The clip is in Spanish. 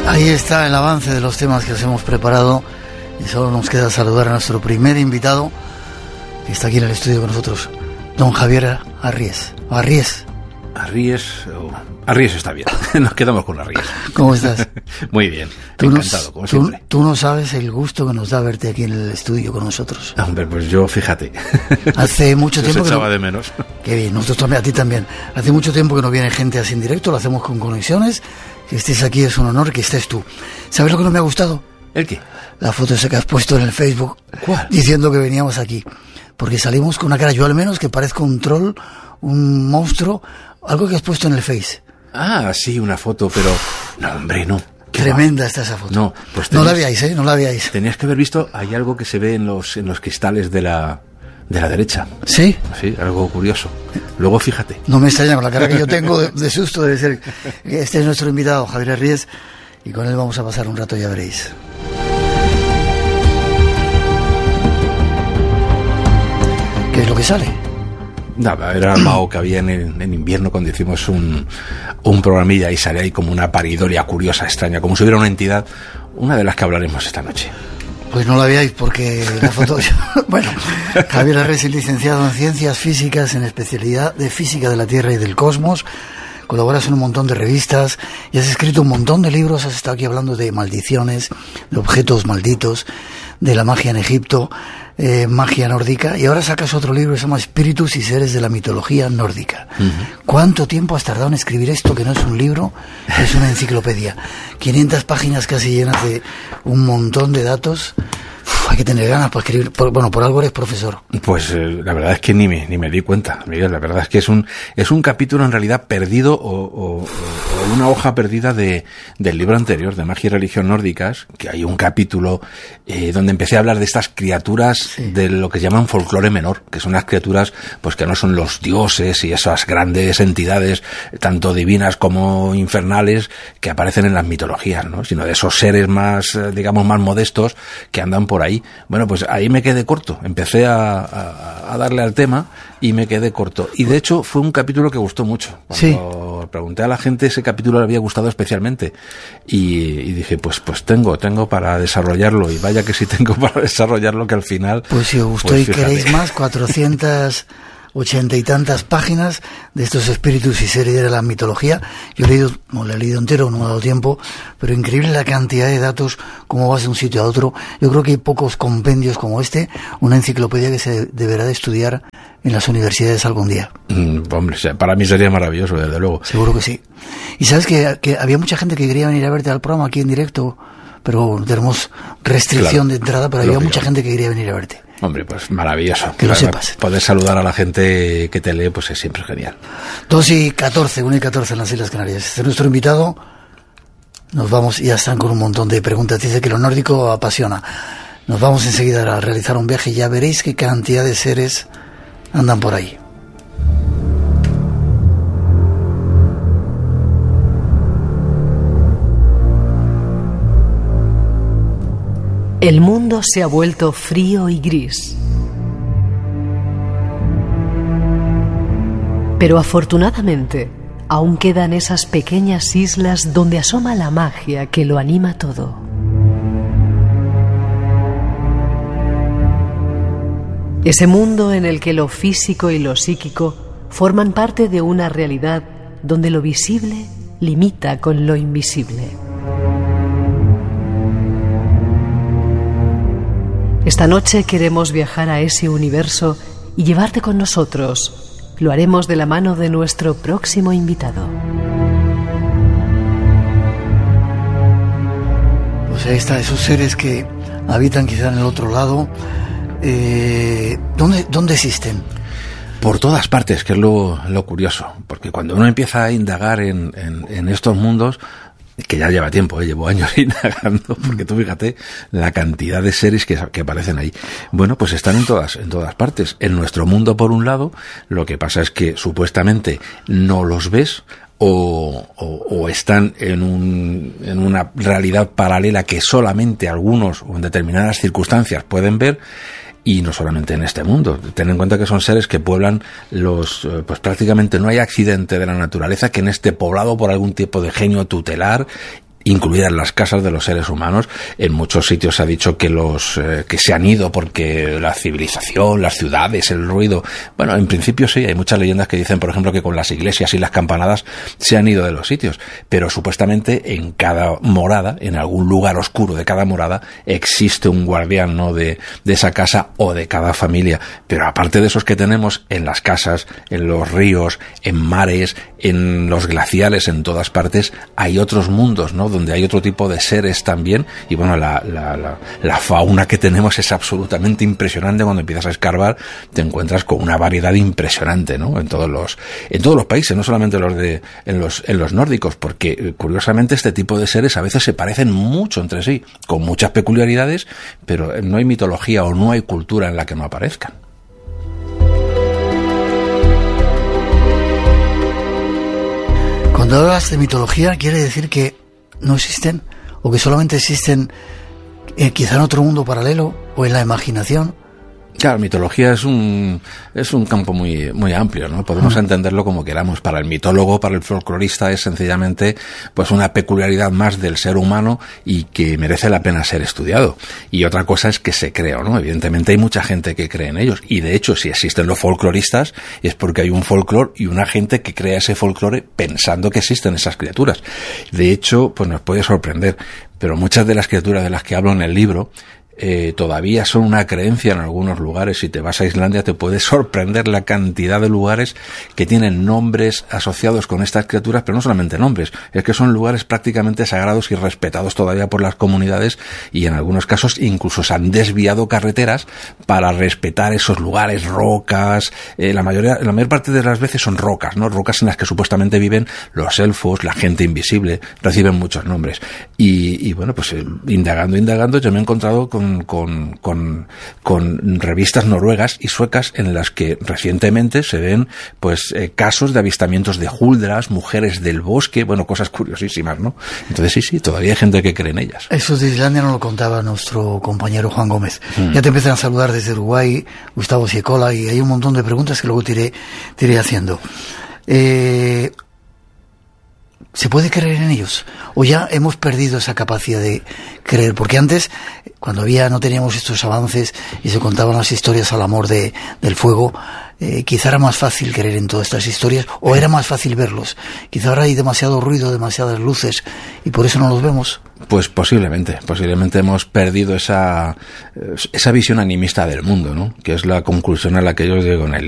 Ahí está el avance de los temas que os hemos preparado y solo nos queda saludar a nuestro primer invitado que está aquí en el estudio con nosotros, don Javier Arries. Arries está bien, nos quedamos con Arries. ¿Cómo estás? Muy bien, encantado, como siempre. Tú no sabes el gusto que nos da verte aquí en el estudio con nosotros. Hombre, pues yo, fíjate. Hace mucho tiempo que echaba de menos. Qué bien, nosotros también, a ti también. Hace mucho tiempo que no viene gente así en directo, lo hacemos con conexiones. Que estés aquí es un honor, que estés tú. ¿Sabes lo que no me ha gustado? ¿El qué? La foto esa que has puesto en el Facebook. ¿Cuál? Diciendo que veníamos aquí. Porque salimos con una cara, yo al menos, que parezco un troll, un monstruo, algo que has puesto en el Face. Ah, sí, una foto, pero... No, hombre, no. Tremenda está esa foto. No, pues no la veáis, no la veáis. Tenías que haber visto, hay algo que se ve en los cristales de la derecha. ¿Sí? Sí, algo curioso. Luego fíjate. No me extraña, con la cara que yo tengo de susto, debe ser que este es nuestro invitado, Javier Arries, y con él vamos a pasar un rato, ya veréis. ¿Qué es lo que sale? Nada, era el mago que había en invierno cuando hicimos un programilla y sale ahí como una paridoria curiosa, extraña, como si hubiera una entidad, una de las que hablaremos esta noche. Pues no la veáis porque la foto... Bueno, Javier Arries es licenciado en Ciencias Físicas en especialidad de Física de la Tierra y del Cosmos. Colaboras en un montón de revistas y has escrito un montón de libros. Has estado aquí hablando de maldiciones, de objetos malditos, de la magia en Egipto, magia nórdica, y ahora sacas otro libro que se llama Espíritus y Seres de la Mitología Nórdica. ¿Cuánto tiempo has tardado en escribir esto, que no es un libro, es una enciclopedia? 500 páginas casi llenas de un montón de datos. Hay que tener ganas para escribir. Por algo eres profesor. Pues la verdad es que ni me di cuenta, Miguel. La verdad es que es un capítulo en realidad perdido o una hoja perdida del libro anterior, de Magia y Religión Nórdicas, que hay un capítulo donde empecé a hablar de estas criaturas, sí, de lo que llaman folclore menor, que son las criaturas pues que no son los dioses y esas grandes entidades, tanto divinas como infernales, que aparecen en las mitologías, ¿no? Sino de esos seres más, digamos, más modestos que andan por ahí. Bueno, pues ahí me quedé corto. Empecé a darle al tema y me quedé corto. Y de hecho fue un capítulo que gustó mucho. Cuando pregunté a la gente, ese capítulo le había gustado especialmente. Y dije, pues tengo para desarrollarlo. Y vaya que sí tengo para desarrollarlo, que al final... Pues si os gustó pues, y queréis más, 480 y tantas páginas de estos espíritus y seres de la mitología. Yo no lo he leído entero, no me ha dado tiempo, pero increíble la cantidad de datos, cómo vas de un sitio a otro. Yo creo que hay pocos compendios como este, una enciclopedia que se deberá de estudiar en las universidades algún día. Hombre, para mí sería maravilloso, desde luego. Seguro que sí. Y sabes que había mucha gente que quería venir a verte al programa aquí en directo, pero tenemos restricción de entrada, pero había mucha gente que quería venir a verte. Hombre, pues maravilloso. Que lo sepas. Poder saludar a la gente que te lee, pues es siempre genial. 2:14, 1:14 en las Islas Canarias. Este es nuestro invitado. Nos vamos, ya están con un montón de preguntas. Dice que lo nórdico apasiona. Nos vamos enseguida a realizar un viaje y ya veréis qué cantidad de seres andan por ahí. El mundo se ha vuelto frío y gris. Pero afortunadamente, aún quedan esas pequeñas islas donde asoma la magia que lo anima todo. Ese mundo en el que lo físico y lo psíquico forman parte de una realidad donde lo visible limita con lo invisible. Esta noche queremos viajar a ese universo y llevarte con nosotros. Lo haremos de la mano de nuestro próximo invitado. Pues ahí está, esos seres que habitan quizá en el otro lado. ¿Dónde existen? Por todas partes, que es lo curioso. Porque cuando uno empieza a indagar en estos mundos, que ya lleva tiempo, llevo años indagando, porque tú fíjate la cantidad de seres que aparecen ahí. Bueno, pues están en todas partes. En nuestro mundo, por un lado, lo que pasa es que supuestamente no los ves o están en una realidad paralela que solamente algunos o en determinadas circunstancias pueden ver. Y no solamente en este mundo. Ten en cuenta que son seres que pueblan pues prácticamente no hay accidente de la naturaleza que en este poblado por algún tipo de genio tutelar incluidas las casas de los seres humanos. En muchos sitios se ha dicho que que se han ido porque la civilización, las ciudades, el ruido. Bueno, en principio sí, hay muchas leyendas que dicen, por ejemplo, que con las iglesias y las campanadas se han ido de los sitios, pero supuestamente en cada morada, en algún lugar oscuro de cada morada, existe un guardián, ¿no?, de esa casa o de cada familia. Pero aparte de esos que tenemos en las casas, en los ríos, en mares, en los glaciares, en todas partes, hay otros mundos, ¿no?, donde hay otro tipo de seres también. Y bueno, la fauna que tenemos es absolutamente impresionante. Cuando empiezas a escarbar te encuentras con una variedad impresionante, ¿no?, en todos los países, no solamente en los nórdicos, porque curiosamente este tipo de seres a veces se parecen mucho entre sí, con muchas peculiaridades, pero no hay mitología o no hay cultura en la que no aparezcan. Cuando hablas de mitología, ¿quiere decir que no existen? ¿O que solamente existen quizá en otro mundo paralelo o en la imaginación? Claro, mitología es un campo muy, muy amplio, ¿no? Podemos entenderlo como queramos. Para el mitólogo, para el folclorista, es sencillamente pues una peculiaridad más del ser humano y que merece la pena ser estudiado. Y otra cosa es que se crea, ¿no? Evidentemente hay mucha gente que cree en ellos. Y de hecho, si existen los folcloristas, es porque hay un folclore y una gente que crea ese folclore pensando que existen esas criaturas. De hecho, pues nos puede sorprender, pero muchas de las criaturas de las que hablo en el libro todavía son una creencia en algunos lugares. Si te vas a Islandia te puede sorprender la cantidad de lugares que tienen nombres asociados con estas criaturas, pero no solamente nombres, es que son lugares prácticamente sagrados y respetados todavía por las comunidades, y en algunos casos incluso se han desviado carreteras para respetar esos lugares, rocas. La mayor parte de las veces son rocas, ¿no? Rocas en las que supuestamente viven los elfos, la gente invisible, reciben muchos nombres. Y bueno, pues indagando yo me he encontrado con revistas noruegas y suecas en las que recientemente se ven pues casos de avistamientos de huldras, mujeres del bosque, bueno, cosas curiosísimas, ¿no? Entonces sí, todavía hay gente que cree en ellas. Eso de Islandia nos lo contaba nuestro compañero Juan Gómez. Ya te empiezan a saludar desde Uruguay, Gustavo Ciecola, y hay un montón de preguntas que luego te iré haciendo. ¿Se puede creer en ellos? ¿O ya hemos perdido esa capacidad de creer? Porque antes, cuando no teníamos estos avances y se contaban las historias al amor del fuego, quizá era más fácil creer en todas estas historias, o era más fácil verlos. Quizá ahora hay demasiado ruido, demasiadas luces, y por eso no los vemos. Pues posiblemente hemos perdido esa visión animista del mundo, ¿no?, que es la conclusión a la que yo llego en el